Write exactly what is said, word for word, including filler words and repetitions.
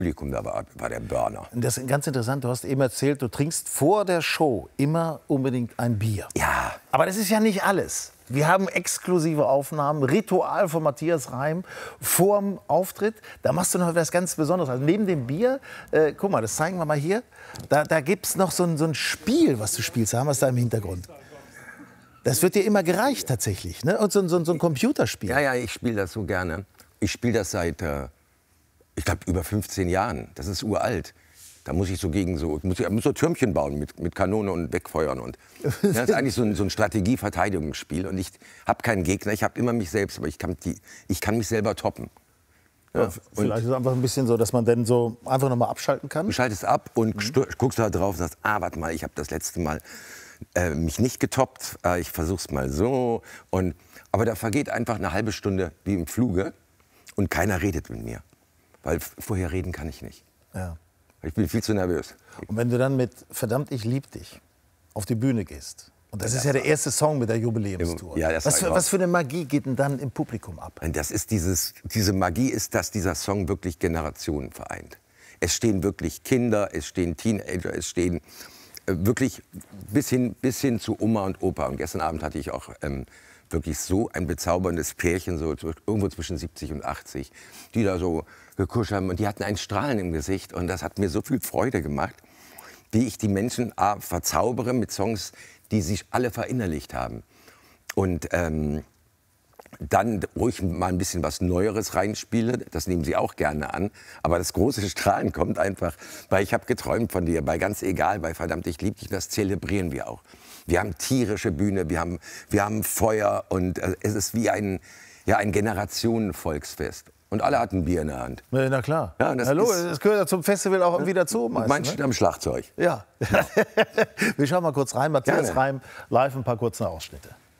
Publikum da war, war der Burner. Das ist ganz interessant, du hast eben erzählt, du trinkst vor der Show immer unbedingt ein Bier. Ja. Aber das ist ja nicht alles. Wir haben exklusive Aufnahmen, Ritual von Matthias Reim vorm Auftritt. Da machst du noch etwas ganz Besonderes. Also neben dem Bier, äh, guck mal, das zeigen wir mal hier, da, da gibt es noch so ein, so ein Spiel, was du spielst, da haben wir es da im Hintergrund. Das wird dir immer gereicht tatsächlich, ne? Und so, so, so ein Computerspiel. Ja, ja, ich spiele das so gerne. Ich spiele das seit, äh, ich glaube, über fünfzehn Jahren. Das ist uralt. Da muss ich so gegen so, muss ich muss so Türmchen bauen mit, mit Kanone und wegfeuern. Und das ist eigentlich so ein, so ein Strategie-Verteidigungsspiel. Und ich habe keinen Gegner, ich habe immer mich selbst, aber ich kann, die, ich kann mich selber toppen. Ja, vielleicht ist es einfach ein bisschen so, dass man dann so einfach noch mal abschalten kann. Du schaltest ab und mhm. guckst da drauf und sagst, ah, warte mal, ich habe das letzte Mal äh, mich nicht getoppt, äh, ich versuch's mal so. Und, aber da vergeht einfach eine halbe Stunde wie im Fluge und keiner redet mit mir. Weil vorher reden kann ich nicht. Ja. Ich bin viel zu nervös. Und wenn du dann mit Verdammt, ich lieb dich auf die Bühne gehst, und das ist ja der erste Song mit der Jubiläumstour. Ja, das was, für, was für eine Magie geht denn dann im Publikum ab? Das ist dieses, diese Magie ist, dass dieser Song wirklich Generationen vereint. Es stehen wirklich Kinder, es stehen Teenager, es stehen äh, wirklich bis hin, bis hin zu Oma und Opa. Und gestern Abend hatte ich auch ähm, wirklich so ein bezauberndes Pärchen, so irgendwo zwischen siebzig und achtzig, die da so gekuscht haben. Und die hatten ein Strahlen im Gesicht. Und das hat mir so viel Freude gemacht, wie ich die Menschen A, verzaubere mit Songs, die sich alle verinnerlicht haben. Und ähm, dann ruhig mal ein bisschen was Neueres reinspiele, das nehmen sie auch gerne an. Aber das große Strahlen kommt einfach, weil ich habe geträumt von dir, bei ganz egal, bei Verdammt, ich lieb dich, das zelebrieren wir auch. Wir haben tierische Bühne, wir haben, wir haben Feuer und äh, es ist wie ein, ja, ein Generationenvolksfest. Und alle hatten Bier in der Hand. Na, na klar. Ja, das Hallo, ist, das gehört ja zum Festival auch irgendwie dazu. Meist, mein steht ne? am Schlagzeug. Ja. Wir schauen mal kurz rein. Matthias Gerne. Reim, live ein paar kurze Ausschnitte.